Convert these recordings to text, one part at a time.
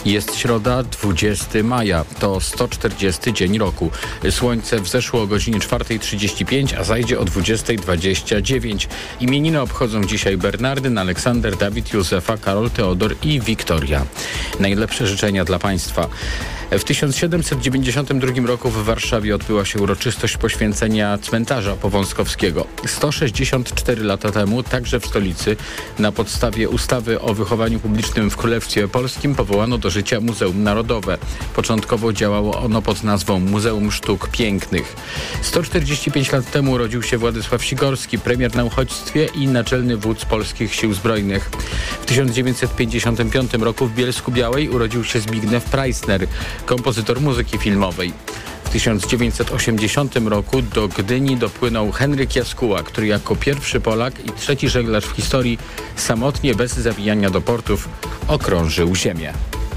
Jest środa, 20 maja. To 140 dzień roku. Słońce wzeszło o godzinie 4:35, a zajdzie o 20:29. Imieniny obchodzą dzisiaj Bernardyn, Aleksander, Dawid, Józefa, Karol, Teodor i Wiktoria. Najlepsze życzenia dla Państwa. W 1792 roku w Warszawie odbyła się uroczystość poświęcenia cmentarza Powązkowskiego. 164 lata temu, także w stolicy, na podstawie ustawy o wychowaniu publicznym w Królestwie Polskim powołano do życia Muzeum Narodowe. Początkowo działało ono pod nazwą Muzeum Sztuk Pięknych. 145 lat temu urodził się Władysław Sikorski, premier na uchodźstwie i naczelny wódz polskich sił zbrojnych. W 1955 roku w Bielsku-Białej urodził się Zbigniew Preissner, kompozytor muzyki filmowej. W 1980 roku do Gdyni dopłynął Henryk Jaskuła, który jako pierwszy Polak i trzeci żeglarz w historii samotnie, bez zawijania do portów, okrążył Ziemię.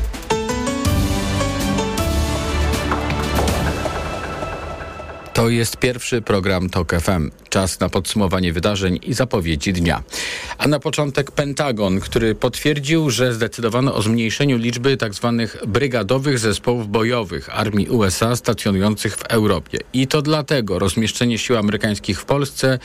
To jest pierwszy program TOK FM. Czas na podsumowanie wydarzeń i zapowiedzi dnia. A na początek Pentagon, który potwierdził, że zdecydowano o zmniejszeniu liczby tzw. brygadowych zespołów bojowych armii USA stacjonujących w Europie. I to dlatego rozmieszczenie sił amerykańskich w Polsce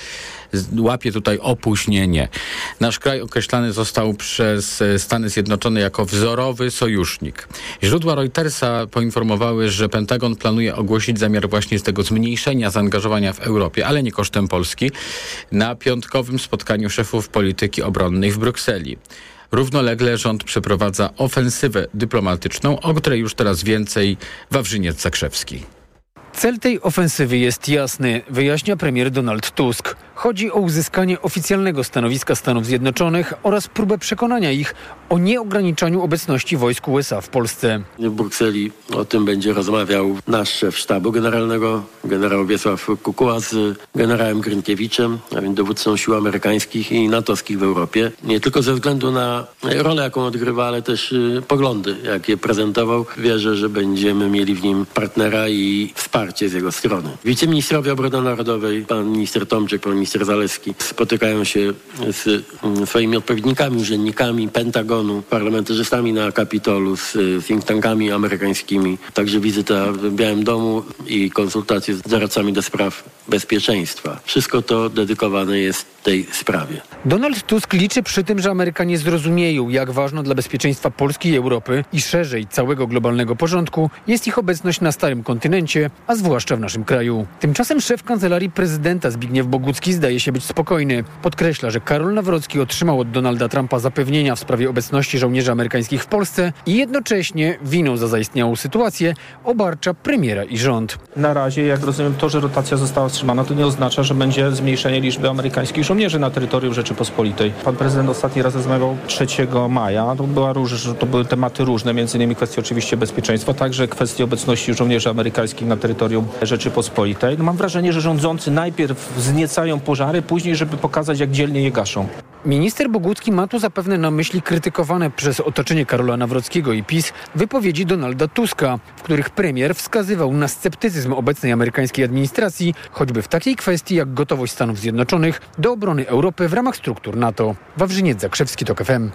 łapie tutaj opóźnienie. Nasz kraj określany został przez Stany Zjednoczone jako wzorowy sojusznik. Źródła Reutersa poinformowały, że Pentagon planuje ogłosić zamiar właśnie z tego zmniejszenia zaangażowania w Europie, ale nie kosztem Polski, na piątkowym spotkaniu szefów polityki obronnej w Brukseli. Równolegle rząd przeprowadza ofensywę dyplomatyczną, o której już teraz więcej Wawrzyniec Zakrzewski. Cel tej ofensywy jest jasny, wyjaśnia premier Donald Tusk. Chodzi o uzyskanie oficjalnego stanowiska Stanów Zjednoczonych oraz próbę przekonania ich o nieograniczaniu obecności wojsk USA w Polsce. W Brukseli o tym będzie rozmawiał nasz szef sztabu generalnego, generał Wiesław Kukuła, z generałem Grynkiewiczem, a więc dowódcą sił amerykańskich i natowskich w Europie. Nie tylko ze względu na rolę, jaką odgrywa, ale też poglądy, jakie prezentował. Wierzę, że będziemy mieli w nim partnera i wsparcie z jego strony. Wiceministrowie obrony narodowej, pan minister Tomczyk, pan minister Zalewski, spotykają się z swoimi odpowiednikami, urzędnikami Pentagonu, parlamentarzystami na Kapitolu, z think tankami amerykańskimi. Także wizyta w Białym Domu i konsultacje z doradcami do spraw bezpieczeństwa. Wszystko to dedykowane jest tej sprawie. Donald Tusk liczy przy tym, że Amerykanie zrozumieją, jak ważna dla bezpieczeństwa Polski i Europy i szerzej całego globalnego porządku jest ich obecność na starym kontynencie, a zwłaszcza w naszym kraju. Tymczasem szef Kancelarii Prezydenta Zbigniew Bogucki zdaje się być spokojny. Podkreśla, że Karol Nawrocki otrzymał od Donalda Trumpa zapewnienia w sprawie obecności żołnierzy amerykańskich w Polsce i jednocześnie winą za zaistniałą sytuację obarcza premiera i rząd. Na razie, jak rozumiem, to, że rotacja została wstrzymana, to nie oznacza, że będzie zmniejszenie liczby amerykańskich żołnierzy na terytorium Rzeczypospolitej. Pan prezydent ostatni raz rozmawiał 3 maja. To były tematy różne, między innymi kwestie oczywiście bezpieczeństwa, także kwestie obecności żołnierzy amerykańskich na terytorium Rzeczypospolitej. Mam wrażenie, że rządzący najpierw wzniecają pożary, później, żeby pokazać, jak dzielnie je gaszą. Minister Bogucki ma tu zapewne na myśli krytykowane przez otoczenie Karola Nawrockiego i PiS wypowiedzi Donalda Tuska, w których premier wskazywał na sceptycyzm obecnej amerykańskiej administracji, choćby w takiej kwestii jak gotowość Stanów Zjednoczonych do obrony Europy w ramach struktur NATO. Wawrzyniec Zakrzewski, TOK FM.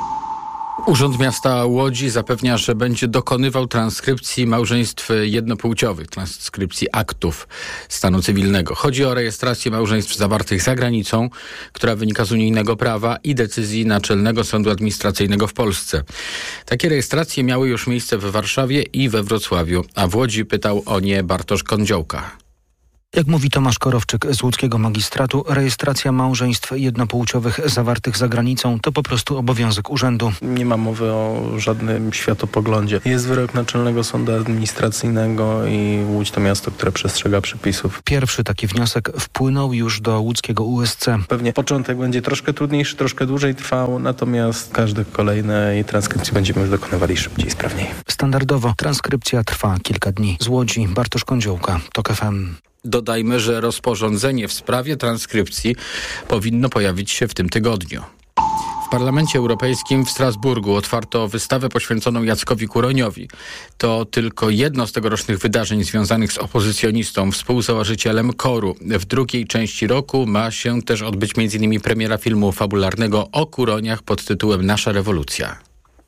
Urząd Miasta Łodzi zapewnia, że będzie dokonywał transkrypcji małżeństw jednopłciowych, transkrypcji aktów stanu cywilnego. Chodzi o rejestrację małżeństw zawartych za granicą, która wynika z unijnego prawa i decyzji Naczelnego Sądu Administracyjnego w Polsce. Takie rejestracje miały już miejsce w Warszawie i we Wrocławiu, a w Łodzi pytał o nie Bartosz Kądziołka. Jak mówi Tomasz Korowczyk z łódzkiego magistratu, rejestracja małżeństw jednopłciowych zawartych za granicą to po prostu obowiązek urzędu. Nie ma mowy o żadnym światopoglądzie. Jest wyrok Naczelnego Sądu Administracyjnego i Łódź to miasto, które przestrzega przepisów. Pierwszy taki wniosek wpłynął już do łódzkiego USC. Pewnie początek będzie troszkę trudniejszy, troszkę dłużej trwał, natomiast każde kolejnej transkrypcji będziemy już dokonywali szybciej i sprawniej. Standardowo transkrypcja trwa kilka dni. Z Łodzi Bartosz Kądziołka, TOK FM. Dodajmy, że rozporządzenie w sprawie transkrypcji powinno pojawić się w tym tygodniu. W Parlamencie Europejskim w Strasburgu otwarto wystawę poświęconą Jackowi Kuroniowi. To tylko jedno z tegorocznych wydarzeń związanych z opozycjonistą, współzałożycielem KOR-u. W drugiej części roku ma się też odbyć m.in. premiera filmu fabularnego o Kuroniach pod tytułem Nasza rewolucja.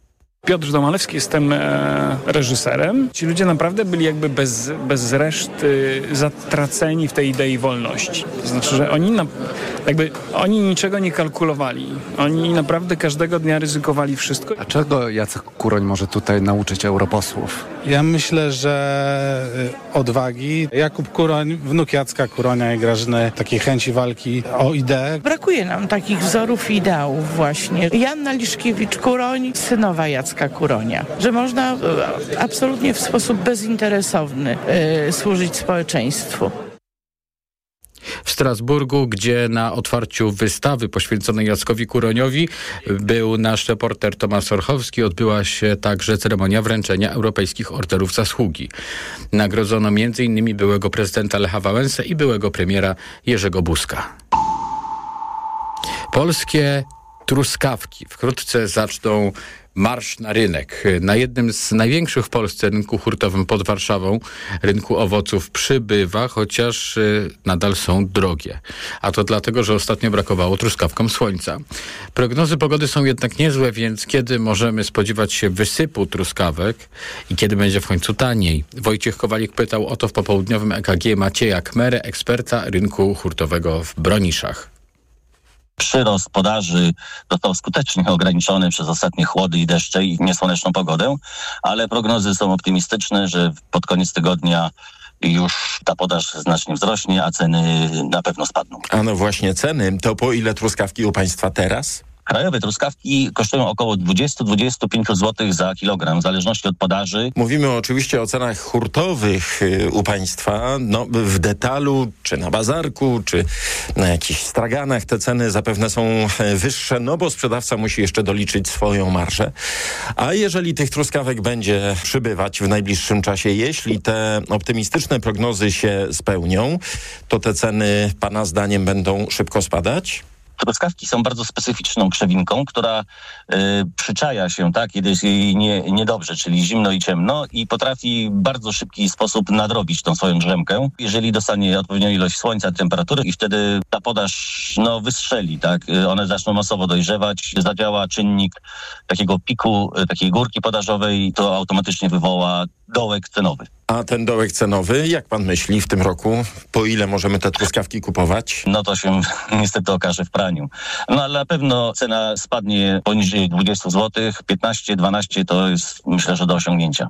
Piotr Domalewski, jestem reżyserem. Ci ludzie naprawdę byli jakby bez reszty zatraceni w tej idei wolności. To znaczy, że oni niczego nie kalkulowali. Oni naprawdę każdego dnia ryzykowali wszystko. A czego Jacek Kuroń może tutaj nauczyć europosłów? Ja myślę, że odwagi. Jakub Kuroń, wnuk Jacka Kuronia i Grażyny, takiej chęci walki o ideę. Brakuje nam takich wzorów i ideałów właśnie. Joanna Liszkiewicz-Kuroń, synowa Jacka Kuronia. Że można absolutnie w sposób bezinteresowny służyć społeczeństwu. W Strasburgu, gdzie na otwarciu wystawy poświęconej Jackowi Kuroniowi był nasz reporter Tomasz Orchowski, odbyła się także ceremonia wręczenia Europejskich Orderów Zasługi. Nagrodzono m.in. byłego prezydenta Lecha Wałęsę i byłego premiera Jerzego Buzka. Polskie truskawki wkrótce zaczną marsz na rynek. Na jednym z największych w Polsce rynku hurtowym pod Warszawą, rynku owoców przybywa, chociaż nadal są drogie. A to dlatego, że ostatnio brakowało truskawkom słońca. Prognozy pogody są jednak niezłe, więc kiedy możemy spodziewać się wysypu truskawek i kiedy będzie w końcu taniej? Wojciech Kowalik pytał o to w popołudniowym EKG Macieja Kmerę, eksperta rynku hurtowego w Broniszach. Przyrost podaży został skutecznie ograniczony przez ostatnie chłody i deszcze i niesłoneczną pogodę, ale prognozy są optymistyczne, że pod koniec tygodnia już ta podaż znacznie wzrośnie, a ceny na pewno spadną. A no właśnie ceny, to po ile truskawki u Państwa teraz? Krajowe truskawki kosztują około 20-25 zł za kilogram, w zależności od podaży. Mówimy oczywiście o cenach hurtowych u Państwa. No, w detalu, czy na bazarku, czy na jakichś straganach te ceny zapewne są wyższe, no bo sprzedawca musi jeszcze doliczyć swoją marżę. A jeżeli tych truskawek będzie przybywać w najbliższym czasie, jeśli te optymistyczne prognozy się spełnią, to te ceny Pana zdaniem będą szybko spadać? Truskawki są bardzo specyficzną krzewinką, która przyczaja się, tak, kiedy jest jej niedobrze, czyli zimno i ciemno i potrafi w bardzo szybki sposób nadrobić tą swoją drzemkę, jeżeli dostanie odpowiednią ilość słońca, temperatury i wtedy ta podaż wystrzeli, tak, one zaczną masowo dojrzewać, zadziała czynnik takiego piku, takiej górki podażowej, to automatycznie wywoła dołek cenowy. A ten dołek cenowy, jak pan myśli w tym roku, po ile możemy te truskawki kupować? No to się niestety okaże w praniu. No ale na pewno cena spadnie poniżej 20 zł, 15-12 to jest, myślę, że do osiągnięcia.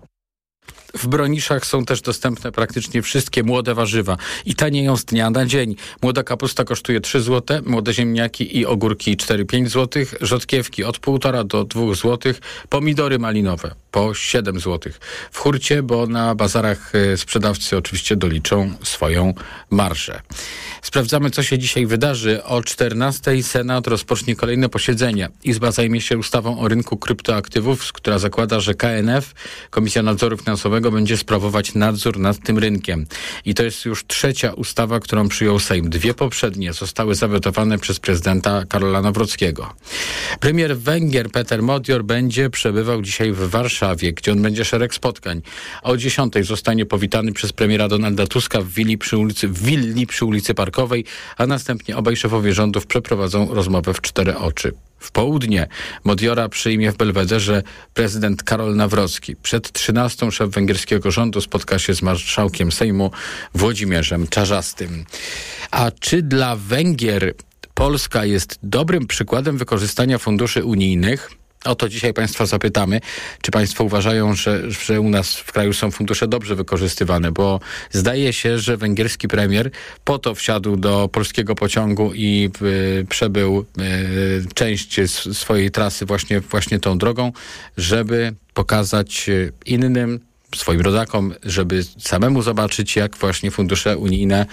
W Broniszach są też dostępne praktycznie wszystkie młode warzywa i tanieją z dnia na dzień. Młoda kapusta kosztuje 3 zł, młode ziemniaki i ogórki 4-5 zł, rzodkiewki od 1,5 do 2 zł, pomidory malinowe po 7 zł. W hurcie, bo na bazarach sprzedawcy oczywiście doliczą swoją marżę. Sprawdzamy, co się dzisiaj wydarzy. O 14:00 Senat rozpocznie kolejne posiedzenie. Izba zajmie się ustawą o rynku kryptoaktywów, która zakłada, że KNF, Komisja Nadzoru Finansowego, będzie sprawować nadzór nad tym rynkiem. I to jest już 3. ustawa, którą przyjął Sejm. 2 poprzednie zostały zawetowane przez prezydenta Karola Nawrockiego. Premier Węgier Peter Modior będzie przebywał dzisiaj w Warszawie, gdzie on będzie szereg spotkań. O 10:00 zostanie powitany przez premiera Donalda Tuska w willi przy ulicy Parkowej, a następnie obaj szefowie rządów przeprowadzą rozmowę w 4 oczy. W południe Modiora przyjmie w Belwederze prezydent Karol Nawrocki. Przed 13:00 szef węgierskiego rządu spotka się z marszałkiem Sejmu Włodzimierzem Czarzastym. A czy dla Węgier Polska jest dobrym przykładem wykorzystania funduszy unijnych? O to dzisiaj Państwa zapytamy. Czy Państwo uważają, że u nas w kraju są fundusze dobrze wykorzystywane? Bo zdaje się, że węgierski premier po to wsiadł do polskiego pociągu i przebył część swojej trasy właśnie tą drogą, żeby pokazać innym, swoim rodakom, żeby samemu zobaczyć, jak właśnie fundusze unijne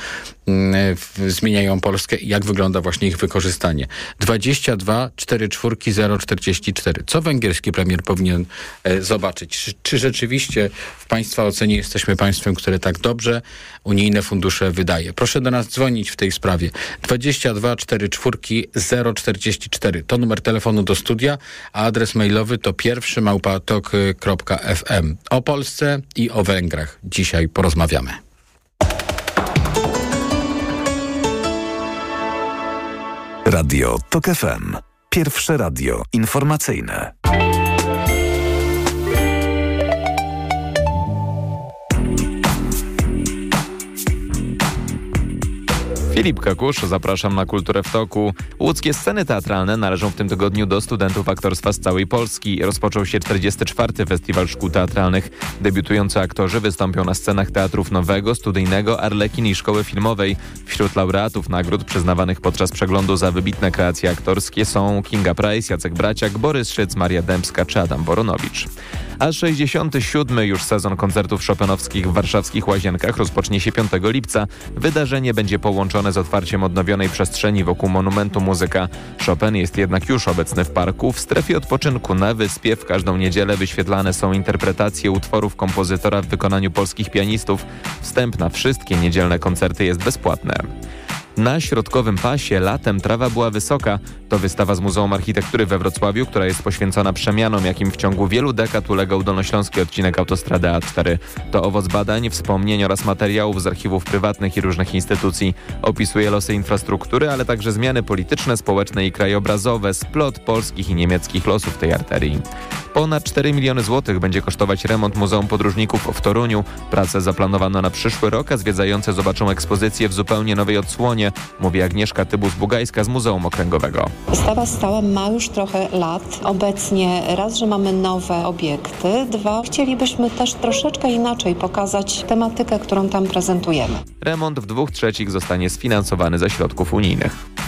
zmieniają Polskę i jak wygląda właśnie ich wykorzystanie. 22 44 044. Co węgierski premier powinien zobaczyć? Czy rzeczywiście w Państwa ocenie jesteśmy państwem, które tak dobrze unijne fundusze wydaje? Proszę do nas dzwonić w tej sprawie. 22 44 044. To numer telefonu do studia, a adres mailowy to pierwszy@tok.fm. O Polsce i o Węgrach dzisiaj porozmawiamy. Radio TOK FM. Pierwsze radio informacyjne. Filip Kakusz, zapraszam na Kulturę w toku. Łódzkie sceny teatralne należą w tym tygodniu do studentów aktorstwa z całej Polski. Rozpoczął się 44. Festiwal Szkół Teatralnych. Debiutujący aktorzy wystąpią na scenach teatrów Nowego, Studyjnego, Arlekin i Szkoły Filmowej. Wśród laureatów nagród przyznawanych podczas przeglądu za wybitne kreacje aktorskie są Kinga Price, Jacek Braciak, Borys Szyc, Maria Dębska czy Adam Woronowicz. A 67. już sezon koncertów chopinowskich w warszawskich Łazienkach rozpocznie się 5 lipca. Wydarzenie będzie połączone z otwarciem odnowionej przestrzeni wokół monumentu Muzyka. Chopin jest jednak już obecny w parku. W strefie odpoczynku na wyspie w każdą niedzielę wyświetlane są interpretacje utworów kompozytora w wykonaniu polskich pianistów. Wstęp na wszystkie niedzielne koncerty jest bezpłatny. Na Środkowym Pasie latem trawa była wysoka. To wystawa z Muzeum Architektury we Wrocławiu, która jest poświęcona przemianom, jakim w ciągu wielu dekad ulegał dolnośląski odcinek autostrady A4. To owoc badań, wspomnień oraz materiałów z archiwów prywatnych i różnych instytucji. Opisuje losy infrastruktury, ale także zmiany polityczne, społeczne i krajobrazowe, splot polskich i niemieckich losów tej arterii. Ponad 4 miliony złotych będzie kosztować remont Muzeum Podróżników w Toruniu. Prace zaplanowano na przyszły rok, a zwiedzający zobaczą ekspozycję w zupełnie nowej odsłonie, mówi Agnieszka Tybus-Bugajska z Muzeum Okręgowego. Wystawa stała ma już trochę lat. Obecnie raz, że mamy nowe obiekty, dwa, chcielibyśmy też troszeczkę inaczej pokazać tematykę, którą tam prezentujemy. Remont w 2/3 zostanie sfinansowany ze środków unijnych.